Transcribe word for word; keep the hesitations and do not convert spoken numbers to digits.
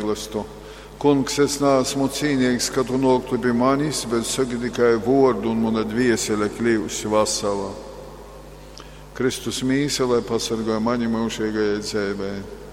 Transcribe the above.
mīlestību. Kungs, es neesmu cienīgs, ka tu nokli pie manis, bet saki tikai vārdu, un mana dviesele kļūsi vesela. Kristus mīsele pasargāja mani mūžīgajai dzīvei.